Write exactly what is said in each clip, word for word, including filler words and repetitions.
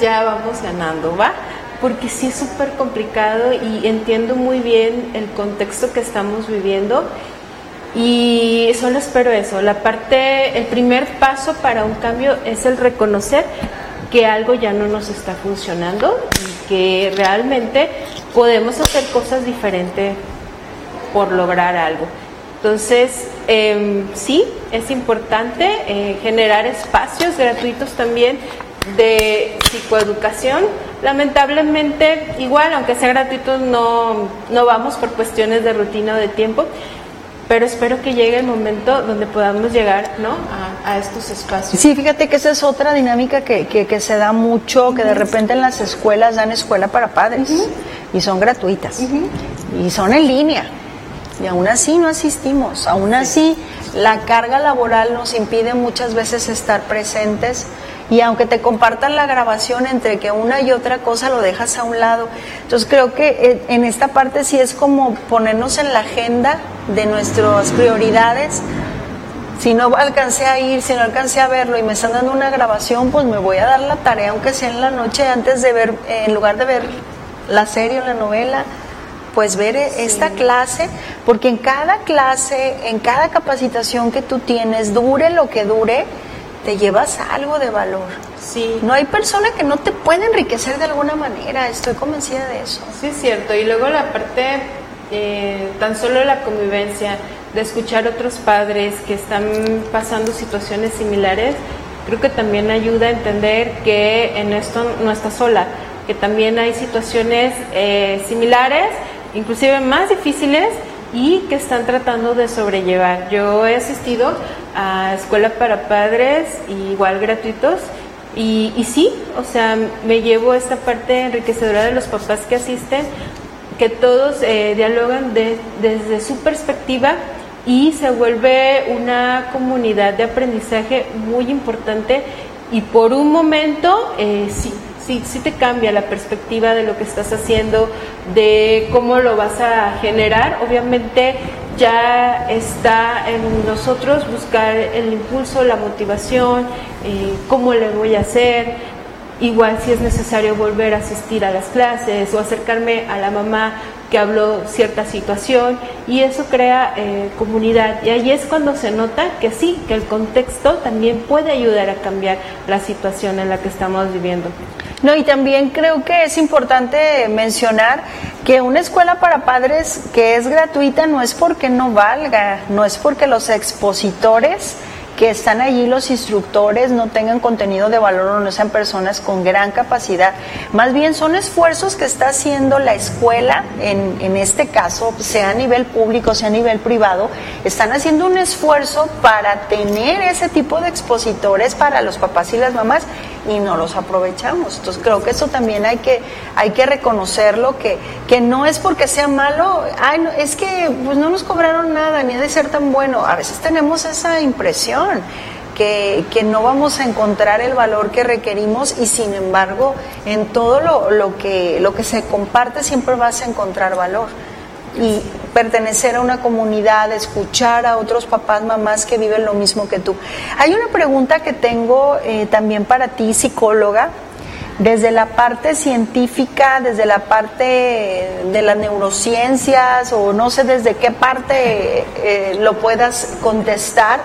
ya vamos ganando, ¿va? Porque sí es súper complicado y entiendo muy bien el contexto que estamos viviendo y solo espero eso. La parte, el primer paso para un cambio es el reconocer que algo ya no nos está funcionando y que realmente podemos hacer cosas diferentes por lograr algo. Entonces, eh, sí, es importante eh, generar espacios gratuitos también de psicoeducación. Lamentablemente, igual, aunque sea gratuito, no, no vamos por cuestiones de rutina o de tiempo, pero espero que llegue el momento donde podamos llegar, ¿no?, a, a estos espacios. Sí, fíjate que esa es otra dinámica que, que, que se da mucho, que uh-huh. de repente en las escuelas dan escuela para padres uh-huh. y son gratuitas uh-huh. y son en línea. Y aún así no asistimos, aún así la carga laboral nos impide muchas veces estar presentes y aunque te compartan la grabación entre que una y otra cosa lo dejas a un lado. Entonces creo que en esta parte sí es como ponernos en la agenda de nuestras prioridades. Si no alcancé a ir, si no alcancé a verlo y me están dando una grabación, pues me voy a dar la tarea, aunque sea en la noche antes de ver, en lugar de ver la serie o la novela, pues ver esta sí. clase, porque en cada clase, en cada capacitación que tú tienes, dure lo que dure, te llevas algo de valor. Sí. No hay persona que no te pueda enriquecer de alguna manera, estoy convencida de eso. Sí, es cierto. Y luego la parte, eh, tan solo la convivencia, de escuchar otros padres que están pasando situaciones similares, creo que también ayuda a entender que en esto no estás sola, que también hay situaciones eh, similares, inclusive más difíciles, y que están tratando de sobrellevar. Yo he asistido a escuela para padres, igual gratuitos, y, y sí, o sea, me llevo esta parte enriquecedora de los papás que asisten, que todos eh, dialogan de, desde su perspectiva y se vuelve una comunidad de aprendizaje muy importante y por un momento eh, sí, sí, sí te cambia la perspectiva de lo que estás haciendo, de cómo lo vas a generar. Obviamente ya está en nosotros buscar el impulso, la motivación, eh, cómo le voy a hacer. Igual si es necesario volver a asistir a las clases o acercarme a la mamá que habló cierta situación, y eso crea eh, comunidad, y ahí es cuando se nota que sí, que el contexto también puede ayudar a cambiar la situación en la que estamos viviendo. No, y también creo que es importante mencionar que una escuela para padres que es gratuita no es porque no valga, no es porque los expositores que están allí, los instructores, no tengan contenido de valor o no sean personas con gran capacidad. Más bien son esfuerzos que está haciendo la escuela, en, en este caso, sea a nivel público, sea a nivel privado, están haciendo un esfuerzo para tener ese tipo de expositores para los papás y las mamás, y no los aprovechamos. Entonces creo que eso también hay que, hay que reconocerlo, que, que no es porque sea malo, ay, no, es que pues no nos cobraron nada, ni ha de ser tan bueno. A veces tenemos esa impresión Que, que no vamos a encontrar el valor que requerimos, y sin embargo en todo lo, lo, que, lo que se comparte siempre vas a encontrar valor, y pertenecer a una comunidad, escuchar a otros papás, mamás que viven lo mismo que tú. Hay una pregunta que tengo eh, también para ti, psicóloga, desde la parte científica, desde la parte de las neurociencias, o no sé desde qué parte eh, lo puedas contestar.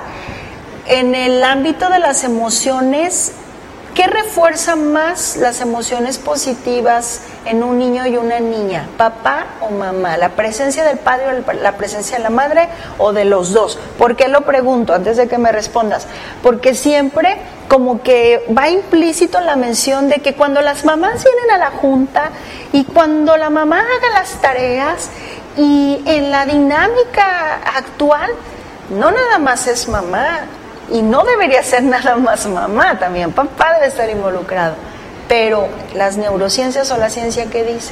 En el ámbito de las emociones, ¿qué refuerza más las emociones positivas en un niño y una niña? ¿Papá o mamá? ¿La presencia del padre o la presencia de la madre, o de los dos? ¿Por qué lo pregunto antes de que me respondas? Porque siempre como que va implícito la mención de que cuando las mamás vienen a la junta y cuando la mamá haga las tareas, y en la dinámica actual no nada más es mamá, y no debería ser nada más mamá, también papá debe estar involucrado. Pero las neurociencias o la ciencia, ¿qué dice?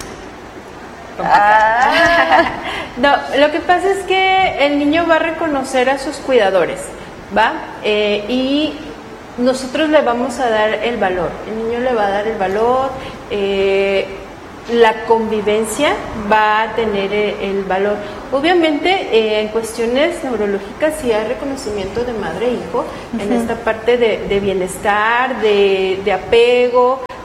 Ah. No, lo que pasa es que el niño va a reconocer a sus cuidadores, ¿va? Eh, y nosotros le vamos a dar el valor, el niño le va a dar el valor, eh, la convivencia va a tener el valor. Obviamente eh, en cuestiones neurológicas sí hay reconocimiento de madre e hijo, uh-huh, en esta parte de, de bienestar, de, de apego,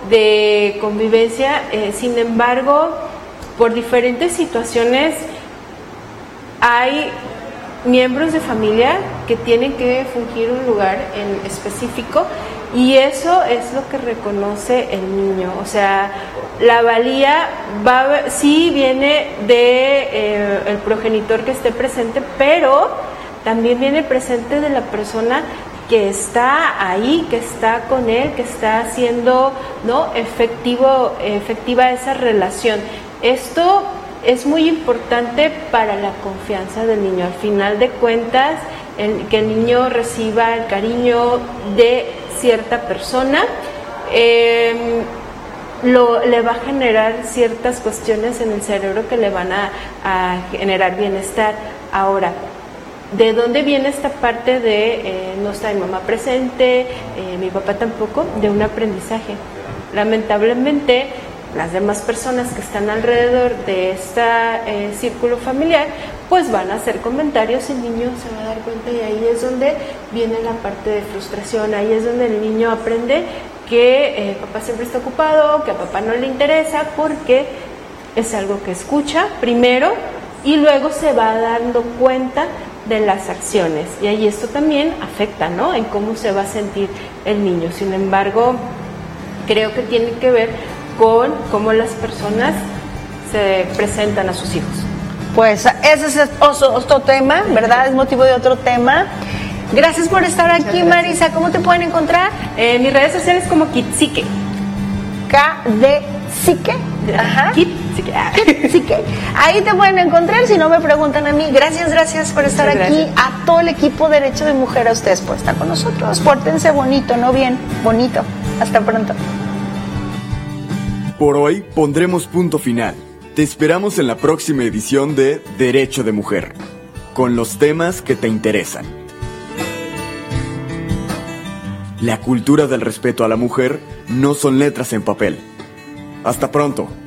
de convivencia, eh, sin embargo, por diferentes situaciones hay miembros de familia que tienen que fungir un lugar en específico, y eso es lo que reconoce el niño. O sea, la valía va, sí viene de eh, el progenitor que esté presente, pero también viene presente de la persona que está ahí, que está con él, que está haciendo, ¿no?, efectivo, efectiva esa relación. Esto es muy importante para la confianza del niño. Al final de cuentas, el, que el niño reciba el cariño de cierta persona, eh, lo, le va a generar ciertas cuestiones en el cerebro que le van a, a generar bienestar. Ahora, ¿de dónde viene esta parte de eh, no está mi mamá presente, eh, mi papá tampoco? De un aprendizaje. Lamentablemente, las demás personas que están alrededor de este eh, círculo familiar, pues van a hacer comentarios, el niño se va a dar cuenta, y ahí es donde viene la parte de frustración, ahí es donde el niño aprende que eh, papá siempre está ocupado, que a papá no le interesa, porque es algo que escucha primero y luego se va dando cuenta de las acciones, y ahí esto también afecta, ¿no?, en cómo se va a sentir el niño. Sin embargo, creo que tiene que ver con cómo las personas se presentan a sus hijos. Pues ese es otro, otro tema, ¿verdad? Es motivo de otro tema. Gracias por estar aquí, Marisa. ¿Cómo te pueden encontrar? En mis redes sociales como Kitsique. K D Sique. Ajá. Kitsique. Kitsique. Ahí te pueden encontrar, si no me preguntan a mí. Gracias, gracias por estar Muchas aquí. Gracias. A todo el equipo Derecho de Mujer, a ustedes por estar con nosotros. Pórtense bonito, no bien, bonito. Hasta pronto. Por hoy pondremos punto final. Te esperamos en la próxima edición de Derecho de Mujer, con los temas que te interesan. La cultura del respeto a la mujer no son letras en papel. Hasta pronto.